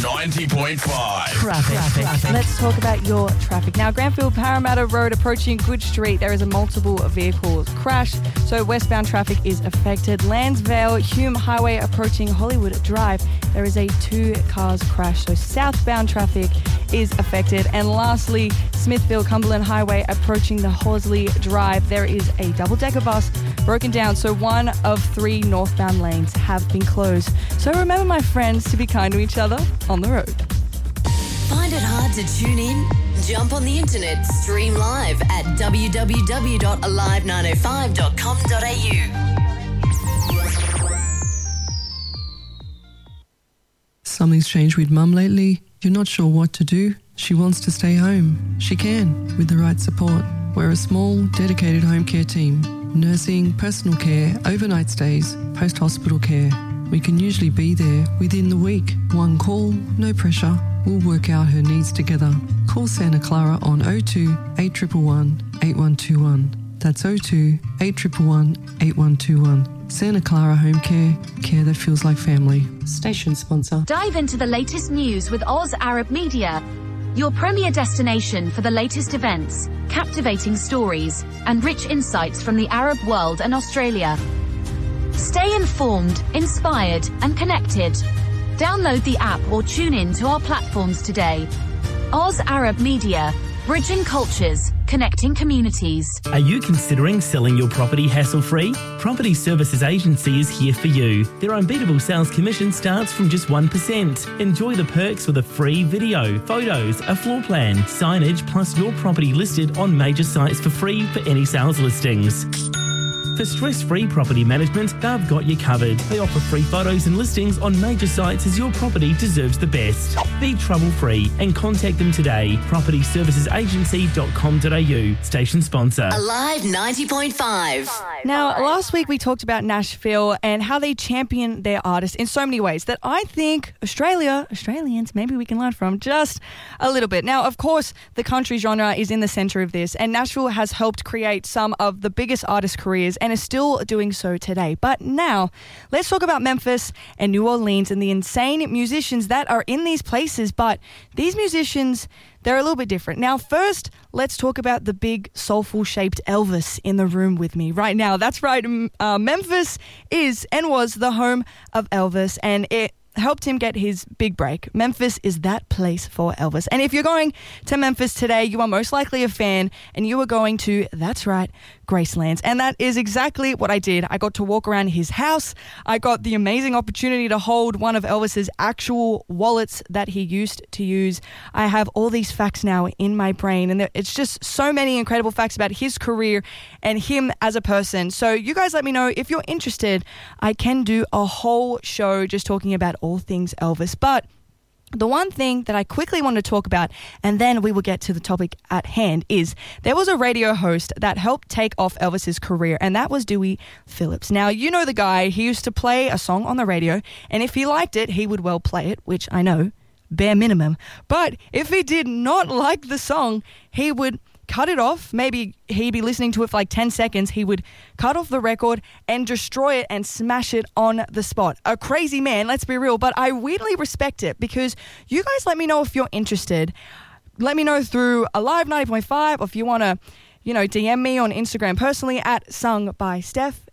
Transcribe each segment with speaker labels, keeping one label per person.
Speaker 1: 90.5.
Speaker 2: Traffic. Let's talk about your traffic. Now, Granville Parramatta Road approaching Good Street, there is a multiple vehicle crash, so westbound traffic is affected. Landsvale Hume Highway approaching Hollywood Drive, there is a 2 cars crash, so southbound traffic is affected. And lastly, Smithfield Cumberland Highway approaching the Horsley Drive, there is a double-decker bus broken down, so 1 of 3 northbound lanes have been closed. So remember, my friends, to be kind to each other on the road.
Speaker 3: Find it hard to tune in? Jump on the internet, stream live at www.alive905.com.au.
Speaker 4: Something's changed with Mum lately. You're not sure what to do. She wants to stay home. She can, with the right support. We're a small, dedicated home care team. Nursing, personal care, overnight stays, post-hospital care. We can usually be there within the week. One call, no pressure. We'll work out her needs together. Call Santa Clara on 02 8111 8121. That's 02 8111 8121. Santa Clara Home Care, care that feels like family. Station sponsor.
Speaker 5: Dive into the latest news with Oz Arab Media, your premier destination for the latest events, captivating stories, and rich insights from the Arab world and Australia. Stay informed, inspired, and connected. Download the app or tune in to our platforms today. Oz Arab Media, bridging cultures, connecting communities.
Speaker 6: Are you considering selling your property hassle-free? Property Services Agency is here for you. Their unbeatable sales commission starts from just 1%. Enjoy the perks with a free video, photos, a floor plan, signage, plus your property listed on major sites for free for any sales listings. For stress-free property management, they've got you covered. They offer free photos and listings on major sites as your property deserves the best. Be trouble-free and contact them today. propertyservicesagency.com.au. Station sponsor.
Speaker 3: Alive 90.5.
Speaker 2: Now, last week we talked about Nashville and how they champion their artists in so many ways that I think Australians, maybe we can learn from just a little bit. Now, of course, the country genre is in the center of this, and Nashville has helped create some of the biggest artist careers and is still doing so today. But now, let's talk about Memphis and New Orleans and the insane musicians that are in these places. But these musicians, they're a little bit different. Now, first, let's talk about the big soulful-shaped Elvis in the room with me right now. That's right, Memphis is and was the home of Elvis, and it helped him get his big break. Memphis is that place for Elvis. And if you're going to Memphis today, you are most likely a fan, and you are going to, that's right, Gracelands. And that is exactly what I did. I got to walk around his house. I got the amazing opportunity to hold one of Elvis's actual wallets that he used to use. I have all these facts now in my brain, and it's just so many incredible facts about his career and him as a person. So you guys let me know if you're interested. I can do a whole show just talking about all things Elvis. But the one thing that I quickly want to talk about, and then we will get to the topic at hand, is there was a radio host that helped take off Elvis's career, and that was Dewey Phillips. Now, you know the guy. He used to play a song on the radio, and if he liked it, he would well play it, which I know, bare minimum. But if he did not like the song, he would cut it off. Maybe he'd be listening to it for like 10 seconds. He would cut off the record and destroy it and smash it on the spot. A crazy man, let's be real, but I weirdly respect it because you guys let me know if you're interested. Let me know through Alive 90.5, or if you want to, DM me on Instagram personally at Sung by Steph,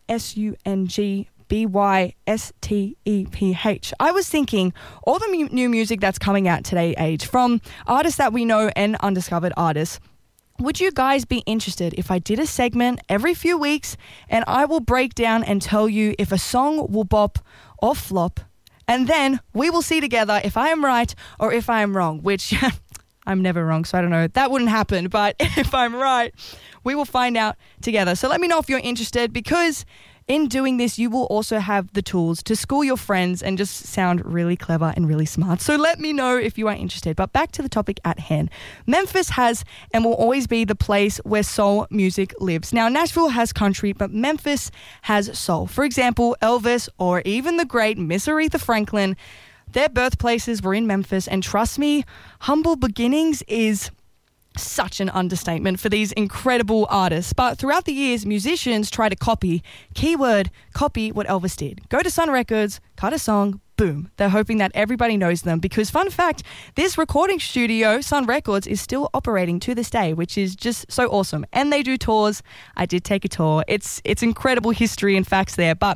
Speaker 2: SUNGBYSTEPH. I was thinking all the new music that's coming out today, age, from artists that we know and undiscovered artists. Would you guys be interested if I did a segment every few weeks and I will break down and tell you if a song will bop or flop, and then we will see together if I am right or if I am wrong, which I'm never wrong, so I don't know. That wouldn't happen, but if I'm right, we will find out together. So let me know if you're interested, because in doing this, you will also have the tools to school your friends and just sound really clever and really smart. So let me know if you are interested. But back to the topic at hand. Memphis has and will always be the place where soul music lives. Now, Nashville has country, but Memphis has soul. For example, Elvis or even the great Miss Aretha Franklin, their birthplaces were in Memphis. And trust me, humble beginnings is such an understatement for these incredible artists. But throughout the years, musicians try to copy, keyword, copy what Elvis did. Go to Sun Records, cut a song, boom, they're hoping that everybody knows them because, fun fact, this recording studio, Sun Records, is still operating to this day, which is just so awesome. And they do tours. I did take a tour. It's incredible history and facts there, but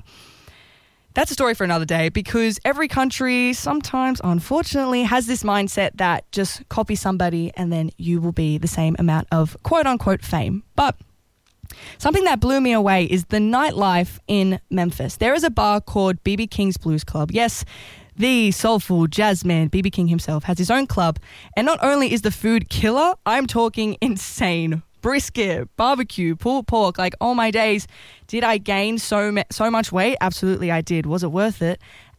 Speaker 2: that's a story for another day because every country sometimes, unfortunately, has this mindset that just copy somebody and then you will be the same amount of quote-unquote fame. But something that blew me away is the nightlife in Memphis. There is a bar called BB King's Blues Club. Yes, the soulful jazz man, BB King himself, has his own club. And not only is the food killer, I'm talking insane. Brisket, barbecue, pulled pork, like all my days. Did I gain so much weight? Absolutely I did. Was it worth it?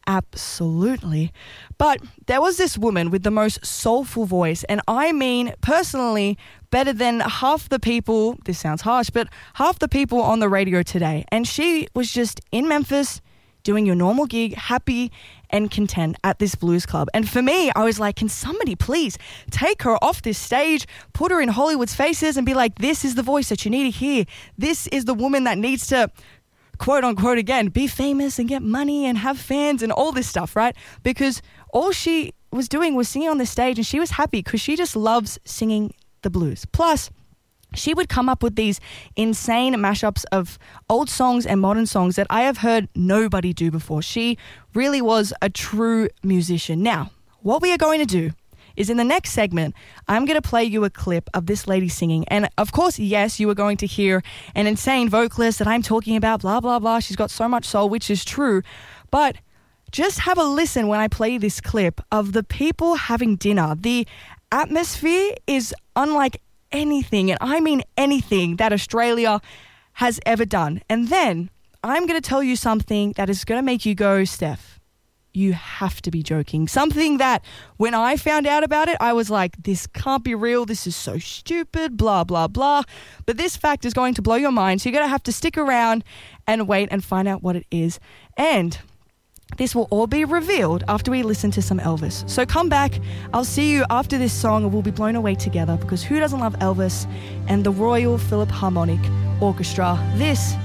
Speaker 2: Absolutely. But there was this woman with the most soulful voice, and I mean personally better than half the people, this sounds harsh, but half the people on the radio today. And she was just in Memphis doing your normal gig, happy and content at this blues club. And for me, I was like, can somebody please take her off this stage, put her in Hollywood's faces and be like, this is the voice that you need to hear. This is the woman that needs to, quote unquote, again, be famous and get money and have fans and all this stuff, right? Because all she was doing was singing on the stage and she was happy because she just loves singing the blues. Plus, she would come up with these insane mashups of old songs and modern songs that I have heard nobody do before. She really was a true musician. Now, what we are going to do is in the next segment, I'm going to play you a clip of this lady singing. And of course, yes, you are going to hear an insane vocalist that I'm talking about, blah, blah, blah. She's got so much soul, which is true. But just have a listen when I play this clip of the people having dinner. The atmosphere is unlike anything, and I mean anything, that Australia has ever done. And then I'm going to tell you something that is going to make you go, Steph, you have to be joking. Something that when I found out about it, I was like, this can't be real. This is so stupid, blah, blah, blah. But this fact is going to blow your mind. So you're going to have to stick around and wait and find out what it is. And this will all be revealed after we listen to some Elvis. So come back. I'll see you after this song and we'll be blown away together because who doesn't love Elvis and the Royal Philharmonic Orchestra? This